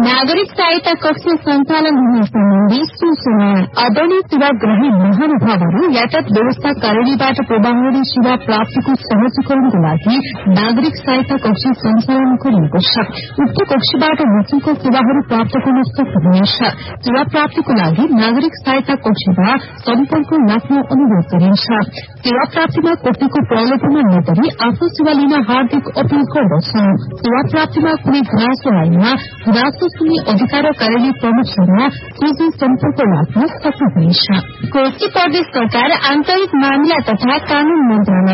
नागरिक सहायता कक्ष सञ्चालन हुने सम्बन्धी सूचना। आदरणीय सेवाग्राही महानुभावहरू, यातायात व्यवस्था कार्यालयबाट प्रवाहरी सेवा प्राप्तिको सहजीकरणको लागि नागरिक सहायता कक्ष सञ्चालन गरिएको छ। उक्त कक्षबाट निशुल्क सेवाहरू प्राप्त गर्न सक्नुहुनेछ। सेवा प्राप्तिको लागि नागरिक सहायता कक्षमा सम्पर्क राख्न अनुरोध गरिन्छ। सेवा प्राप्तिमा कसैको प्रलोभनमा नपरी आफू सेवा लिन हार्दिक अपील गर्दछौं। सेवा प्राप्तिमा कुनै गुनासो आएमा गुनासो सुन्ने अधिकार कार्यालय प्रमुखसँग सीधै सम्पर्क राख्न सक्नुहुनेछ। कोशी प्रदेश सरकार आन्तरिक मामिला तथा कानून मन्त्रालय